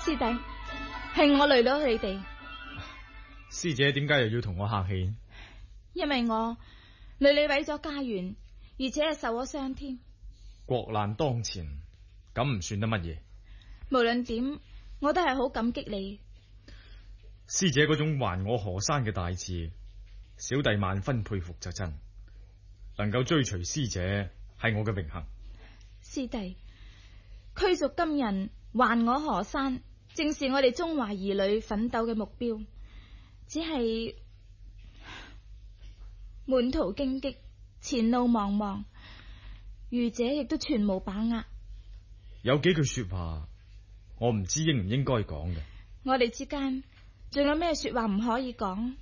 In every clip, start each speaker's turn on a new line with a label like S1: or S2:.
S1: 師弟，係我累咗你哋。
S2: 師姐點解又要同我客氣？
S1: 因為我累你毀咗家園，而且係受咗傷添。
S2: 國難當前，咁唔算得乜嘢。
S1: 無論點，我都係好感激你。
S2: 師姐嗰種還我河山嘅大志，小弟萬分佩服就真。能夠追隨師姐係我嘅榮幸。
S1: 師弟，驅逐金人，還我河山，正是我哋中華兒女奮鬥嘅目標。只係滿途荊棘，前路茫茫，愚者亦都全無把握。
S2: 有幾句說話，我唔知應唔應該講嘅。
S1: 我哋之間仲有咩說話唔可以講？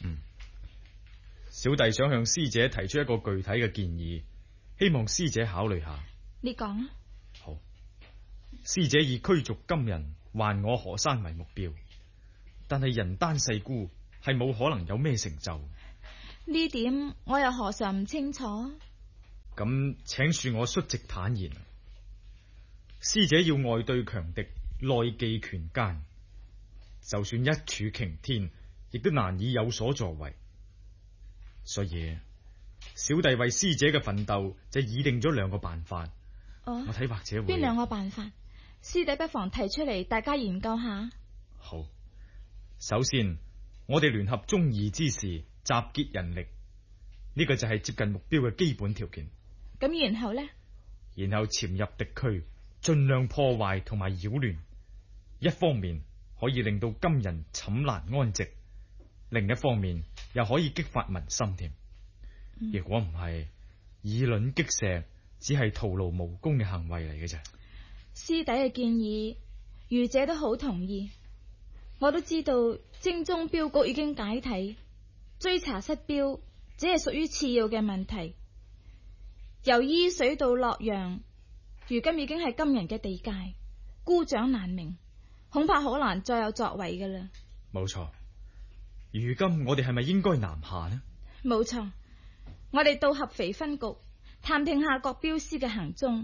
S2: 小弟想向師姐提出一個具體嘅建議，希望師姐考慮下。
S1: 你講啊。
S2: 好，師姐以驅逐金人，還我河山為目標，但係人單勢孤，係冇可能有咩成就。
S1: 呢點我又何嘗唔清楚？
S2: 咁請恕我率直坦言，師姐要外對強敵，內忌權奸，就算一柱擎天，亦都難以有所作為。所以小弟為師姐嘅奮鬥就擬定咗兩個辦法。我睇或者會
S1: 邊兩個辦法？師弟不妨提出嚟，大家研究下。
S2: 好，首先我哋聯合忠義之士，集結人力，呢個就係接近目標嘅基本條件。
S1: 咁然後呢？
S2: 然後潛入敵區，盡量破壞同埋擾亂。一方面可以令到金人寢難安寂，另一方面又可以激發民心添。如果唔係，以卵擊石，只係徒勞無功嘅行為嚟嘅啫。
S1: 師弟嘅建議，愚者都好同意。我都知道精忠鏢局已經解體，追查失鏢只係屬於次要嘅問題。由伊水到洛陽，如今已經係金人嘅地界，孤掌難鳴，恐怕好難再有作為噶啦。
S2: 冇錯，如今我哋係咪應該南下呢？
S1: 冇錯，我哋到合肥分局探聽下各鏢師嘅行蹤。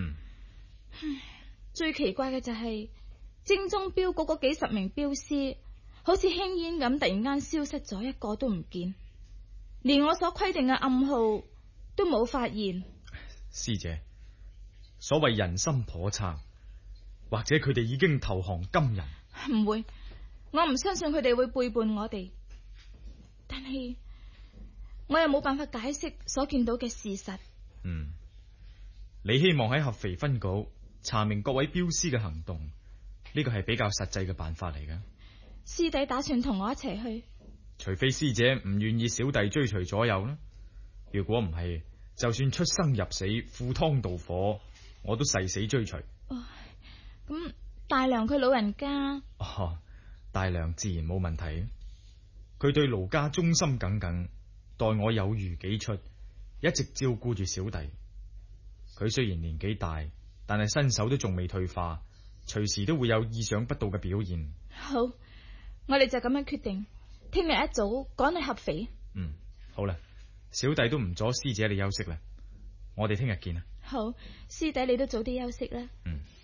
S1: 最奇怪嘅就係精忠鏢局嗰幾十名鏢師，好似輕煙咁突然間消失咗，一個都唔見，連我所規定嘅暗號都冇發現。
S2: 師姐，所謂人心叵測，或者佢哋已經投降金人。
S1: 唔會，我唔相信佢哋會背叛我哋，但係我又冇辦法解釋所見到嘅事實。
S2: 你希望喺合肥分局查明各位鏢師嘅行動，呢個係比較實際嘅辦法嚟嘅。
S1: 師弟打算同我一齊去？
S2: 除非師姐唔願意小弟追隨左右啦。如果唔係，就算出生入死，赴湯蹈火，我都誓死追隨。
S1: 咁大娘佢老人家？
S2: 大娘自然冇問題，佢對盧家忠心耿耿，待我有如己出，一直照顧住小弟。佢雖然年紀大，但係身手都仲未退化，隨時都會有意想不到嘅表現。
S1: 好，我哋就咁樣決定，聽日一早趕去合肥。
S2: 好啦，小弟都唔阻師姐你休息啦，我哋聽日見啦。
S1: 好，師弟你都早啲休息啦。